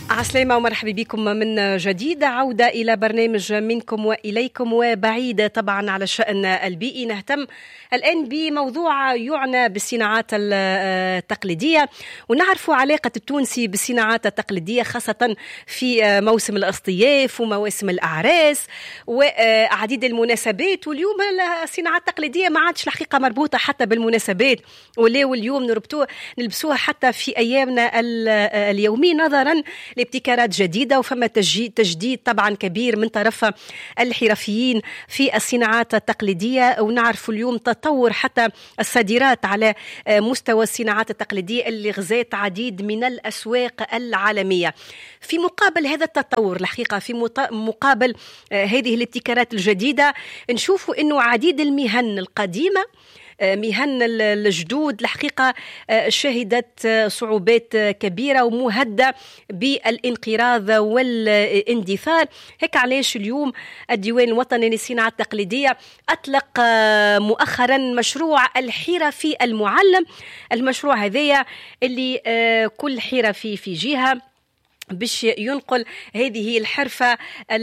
عسلامة ومرحبا بكم من جديد. عودة إلى برنامج منكم وإليكم وبعيد طبعا على الشأن البيئي. نهتم الآن بموضوع يعنى بالصناعات التقليدية، ونعرف علاقة التونسي بالصناعات التقليدية خاصة في موسم الأصطياف ومواسم الأعراس وعديد المناسبات. واليوم الصناعات التقليدية ما عادش الحقيقة مربوطة حتى بالمناسبات، واليوم نلبسوها حتى في أيامنا اليومية نظرا لابتكارات جديدة، وفما تجديد طبعا كبير من طرف الحرفيين في الصناعات التقليدية. ونعرف اليوم تطور حتى الصادرات على مستوى الصناعات التقليدية اللي غزات عديد من الأسواق العالمية. في مقابل هذا التطور الحقيقة، في مقابل هذه الابتكارات الجديدة، نشوف أنه عديد المهن القديمة، مهن الجدود الحقيقة شهدت صعوبات كبيرة ومهدة بالانقراض والاندثار. هيك علاش اليوم الديوان الوطني للصناعات التقليدية أطلق مؤخرا مشروع الحرفي المعلم. المشروع هذايا اللي كل حرفي في جهة باش ينقل هذه الحرفة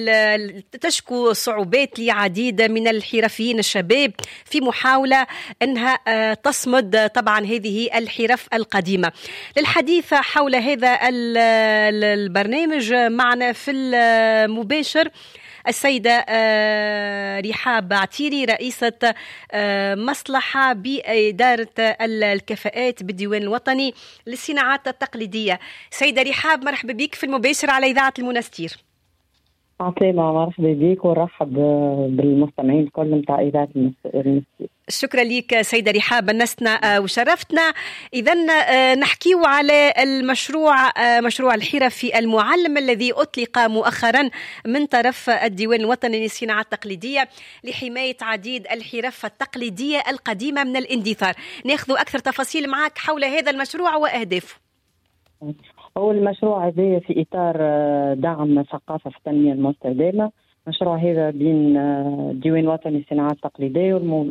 تشكو صعوبات لعديد من الحرفيين الشباب في محاولة أنها تصمد طبعا هذه الحرف القديمة. للحديث حول هذا البرنامج معنا في المباشر السيدة رحاب عتيري، رئيسة مصلحة بإدارة الكفاءات بالديوان الوطني للصناعات التقليدية. سيدة رحاب، مرحبا بك في المباشر على إذاعة المنستير. عسلامة، مرحبا بك ورحب بالمستمعين الكل متاع إذاعة المنستير. شكرا لك سيدة رحاب، أنستنا وشرفتنا. إذن نحكيو على مشروع الحرفي المعلم الذي أطلق مؤخرا من طرف الديوان الوطني للصناعات التقليدية لحماية عديد الحرف التقليدية القديمة من الاندثار. ناخذ أكثر تفاصيل معك حول هذا المشروع وأهدافه. هو المشروع هذا في إطار دعم ثقافة في التنمية المستدامة. مشروع هذا بين الديوان الوطني للصناعات التقليدية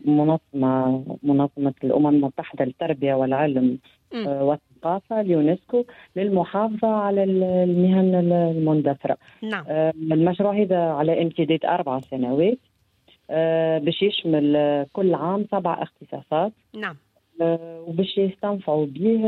ومنظمة الأمم المتحدة للتربية والعلم والثقافة اليونسكو للمحافظة على المهن المندثرة. نعم. المشروع هذا على امتداد 4 سنوات باش يشمل كل عام 7 اختصاصات. نعم. وباش يستنفعوا به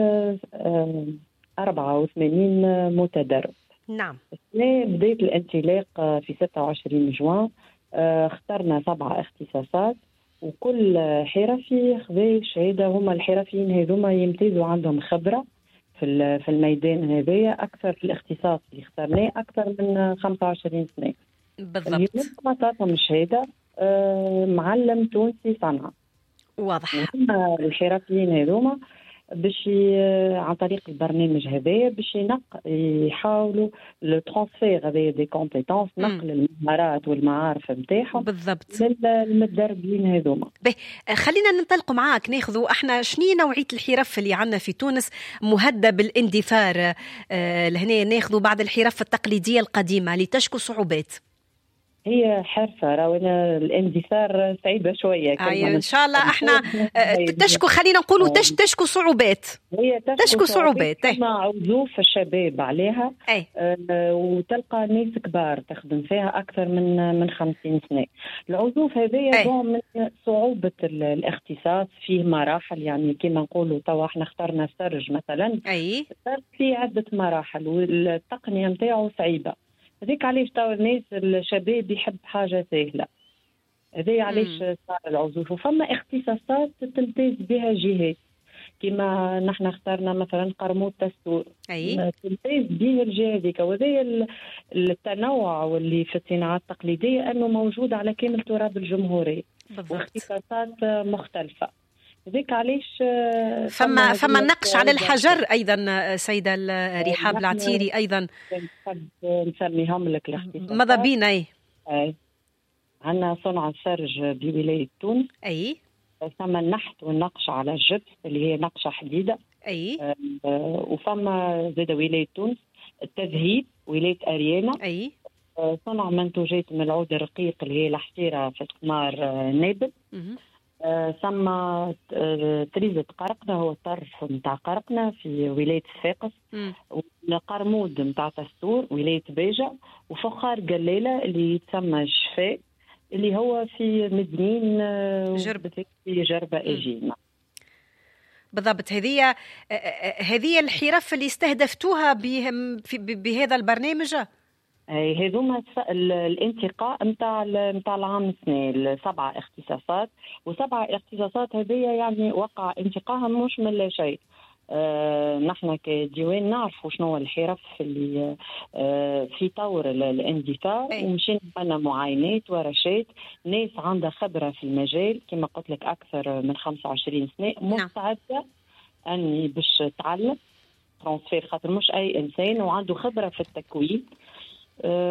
84 متدرب. نعم. بداية الانطلاق في 26 جوان. اخترنا 7 اختصاصات، وكل حرفي خذ شهادة. هما الحرفيين هذوما يمتازوا عندهم خبرة في الميدان هذايا أكثر في الاختصاص اللي اخترناه أكثر من 25 سنة بالضبط. عطاتهم شهادة معلم تونسي صنعة. واضح. الحرفيين هذوما باش عن طريق البرنامج هذايا باش يحاولوا الترانسفير هذايا دي كومبيتونس، نقل المهارات والمعارف نتاعهم بالضبط للمتدربين هذوما. خلينا ننطلق معاك، ناخذوا احنا شنو نوعيه الحرف اللي عندنا في تونس مهدده بالاندثار. لهنا ناخذوا بعض الحرف التقليديه القديمه اللي تشكو صعوبات. هي حرفة راونا الاندثار صعيبة شوية. إن شاء الله احنا تشكو، خلينا نقولوا تشكو صعوبات. هي تشكو صعوبات. مع عزوف الشباب عليها. وتلقى ناس كبار تخدم فيها أكثر من 50 سنة. العزوف هذه نوع من صعوبة الاختصاص، فيه مراحل. يعني كما نقولوا توا احنا اخترنا السرج مثلا، في عدة مراحل والتقنية نتاعو صعيبة. هذيك علاش توا الناس الشباب يحب حاجة سهلة. هذي علاش صار العزوف. وفما اختصاصات تمتاز بها جهات كما نحن اخترنا مثلا قرموط دستور تمتاز به الجهة هذيك. وهذا التنوع واللي في الصناعات التقليدية أنه موجود على كامل تراب الجمهورية واختصاصات مختلفة. ذيك علاش فما نقش على الحجر ايضا سيده رحاب العتيري ايضا نسميهم لك الاختصاصات. ماذا بينا؟ اي عندنا صنع السرج بولايه تونس. ثم النحت والنقش على الجبس اللي هي نقشه حديده. وفما زاد ولايه تونس التذهيب ولايه اريانا. صنع منتوجات من العود الرقيق اللي هي الحصيره في القمار نابل. ثم تريزة قرقنة هو الطرف نتاع قرقنة في ولاية صفاقس، وقرمود نتاع تستور ولاية بيجة، وفخار قليلة اللي يتسمى الشفاء اللي هو في مدنين في جربة إيجينا. بالضبط. هذه الحرف اللي استهدفتوها بهذا البرنامج. هذوما الانتقاء نتاع العام السنة 7 اختصاصات، و7 اختصاصات هذيا يعني وقع انتقاها مش من لا شيء. نحن كديوان نعرفوا شنو الحرف اللي في طور الاندثار، ومشينا عملنا معاينات ورشات ناس عندها خبرة في المجال كما قلت لك أكثر من 25 سنة مستعدة أني باش تعلم ترانسفير، خاطر مش أي إنسان وعنده خبرة في التكوين